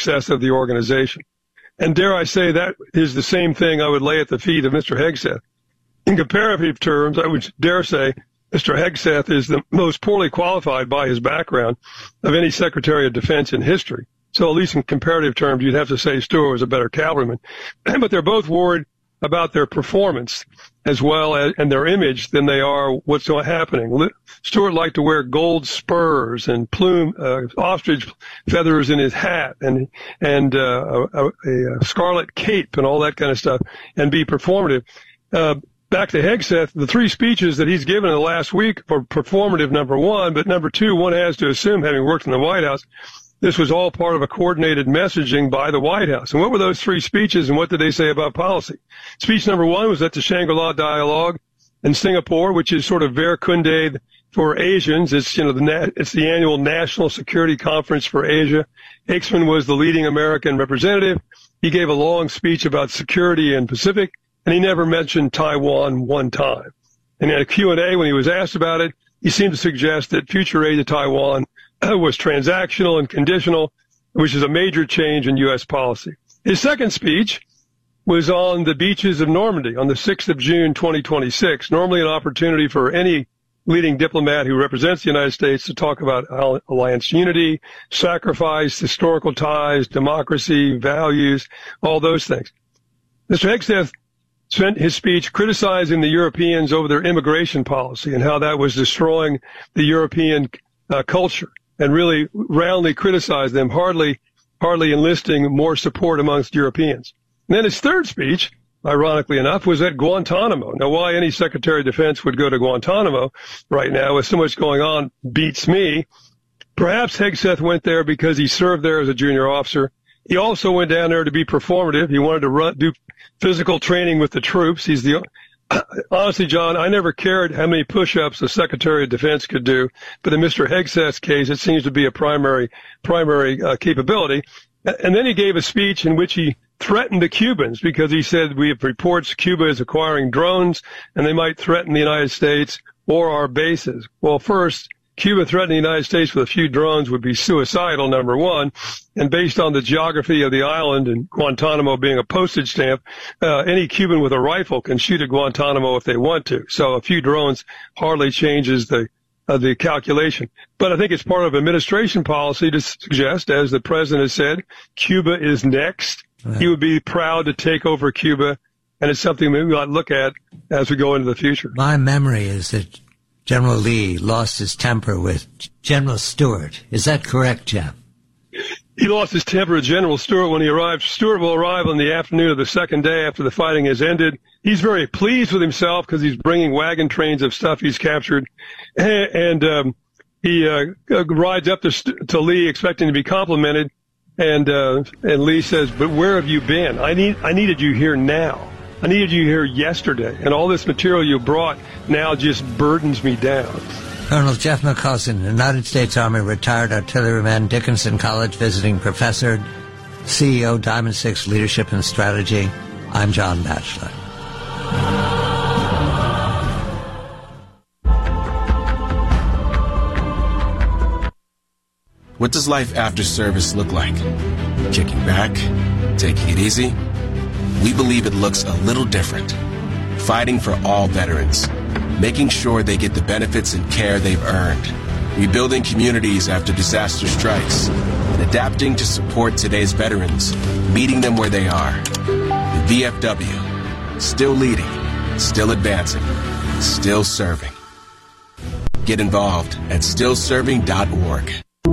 success of the organization. And dare I say that is the same thing I would lay at the feet of Mr. Hegseth. In comparative terms, I would dare say Mr. Hegseth is the most poorly qualified by his background of any Secretary of Defense in history. So at least in comparative terms, you'd have to say Stewart was a better cavalryman. But they're both worried about their performance as well as and their image than they are what's happening. Stewart liked to wear gold spurs and ostrich feathers in his hat and a scarlet cape and all that kind of stuff and be performative. Back to Hegseth, the three speeches that he's given in the last week are performative, number one, but number two, one has to assume, having worked in the White House, this was all part of a coordinated messaging by the White House. And what were those three speeches and what did they say about policy? Speech number one was at the Shangri-La Dialogue in Singapore, which is sort of Verkunde for Asians. It's, it's the annual National Security Conference for Asia. Aikman was the leading American representative. He gave a long speech about security in Pacific, and he never mentioned Taiwan one time. And in a Q&A, when he was asked about it, he seemed to suggest that future aid to Taiwan was transactional and conditional, which is a major change in U.S. policy. His second speech was on the beaches of Normandy on the 6th of June, 2026, normally an opportunity for any leading diplomat who represents the United States to talk about alliance unity, sacrifice, historical ties, democracy, values, all those things. Mr. Hegseth spent his speech criticizing the Europeans over their immigration policy and how that was destroying the European culture, and really roundly criticized them, hardly enlisting more support amongst Europeans. And then his third speech, ironically enough, was at Guantanamo. Now, why any Secretary of Defense would go to Guantanamo right now with so much going on beats me. Perhaps Hegseth went there because he served there as a junior officer. He also went down there to be performative. He wanted to do physical training with the troops. Honestly, John, I never cared how many push-ups the Secretary of Defense could do, but in Mr. Hegseth's case, it seems to be a primary capability. And then he gave a speech in which he threatened the Cubans because he said we have reports Cuba is acquiring drones and they might threaten the United States or our bases. Well, first, Cuba threatening the United States with a few drones would be suicidal, number one. And based on the geography of the island and Guantanamo being a postage stamp, any Cuban with a rifle can shoot at Guantanamo if they want to. So a few drones hardly changes the calculation. But I think it's part of administration policy to suggest, as the president has said, Cuba is next. Right. He would be proud to take over Cuba, and it's something maybe we ought to look at as we go into the future. My memory is that General Lee lost his temper with General Stewart. Is that correct, Jeff? He lost his temper with General Stewart when he arrived. Stewart will arrive on the afternoon of the second day after the fighting has ended. He's very pleased with himself because he's bringing wagon trains of stuff he's captured. And he rides up to Lee expecting to be complimented. And Lee says, "But where have you been? I needed you here now. I needed you here yesterday. And all this material you brought now just burdens me down." Colonel Jeff McCausland, United States Army retired artilleryman, Dickinson College visiting professor, CEO, Diamond Six Leadership and Strategy. I'm John Batchelor. What does life after service look like? Kicking back? Taking it easy? We believe it looks a little different. Fighting for all veterans. Making sure they get the benefits and care they've earned. Rebuilding communities after disaster strikes. And adapting to support today's veterans. Meeting them where they are. The VFW. Still leading. Still advancing. Still serving. Get involved at stillserving.org.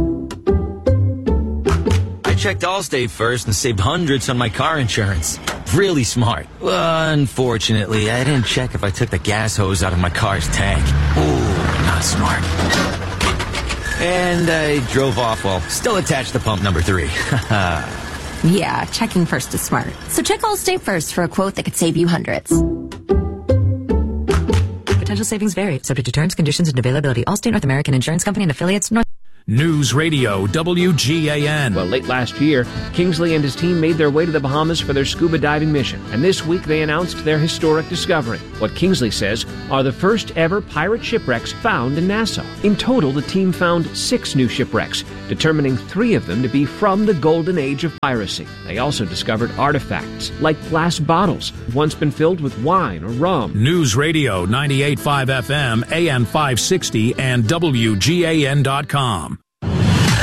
I checked Allstate first and saved hundreds on my car insurance. Really smart. Unfortunately, I didn't check if I took the gas hose out of my car's tank. Ooh, not smart. And I drove off while still attached to pump number 3. Yeah, checking first is smart. So check Allstate first for a quote that could save you hundreds. Potential savings vary, subject to terms, conditions, and availability. Allstate North American Insurance Company and affiliates. News Radio WGAN. Well, late last year, Kingsley and his team made their way to the Bahamas for their scuba diving mission, and this week they announced their historic discovery, what Kingsley says are the first ever pirate shipwrecks found in Nassau. In total, the team found 6 new shipwrecks, determining 3 of them to be from the golden age of piracy. They also discovered artifacts like glass bottles, once been filled with wine or rum. News Radio 98.5 FM, AM 560, and WGAN.com.